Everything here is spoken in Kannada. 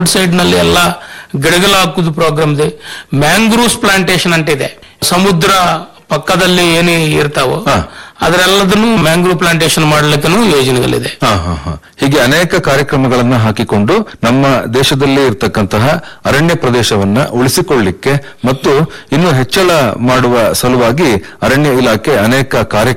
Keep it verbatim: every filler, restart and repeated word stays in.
ಸೈಡ್ ನಲ್ಲಿ ಎಲ್ಲ ಗಿಡಗಳು ಹಾಕುದು ಪ್ರೋಗ್ರಾಮ್ ಇದೆ. ಮ್ಯಾಂಗ್ರೂವ್ಸ್ ಪ್ಲಾಂಟೇಶನ್ ಅಂತ ಇದೆ. ಸಮುದ್ರ ಪಕ್ಕದಲ್ಲಿ ಏನೇ ಇರ್ತಾವೋ ಅದರೆಲ್ಲದನ್ನು ಮ್ಯಾಂಗ್ರೂವ್ ಪ್ಲಾಂಟೇಶನ್ ಮಾಡ್ಲಿಕ್ಕೂ ಯೋಜನೆಗಳಿದೆ. ಹೀಗೆ ಅನೇಕ ಕಾರ್ಯಕ್ರಮಗಳನ್ನ ಹಾಕಿಕೊಂಡು ನಮ್ಮ ದೇಶದಲ್ಲಿ ಇರತಕ್ಕಂತಹ ಅರಣ್ಯ ಪ್ರದೇಶವನ್ನ ಉಳಿಸಿಕೊಳ್ಳಿಕ್ಕೆ ಮತ್ತು ಇನ್ನು ಹೆಚ್ಚಳ ಮಾಡುವ ಸಲುವಾಗಿ ಅರಣ್ಯ ಇಲಾಖೆ ಅನೇಕ ಕಾರ್ಯಕ್ರಮ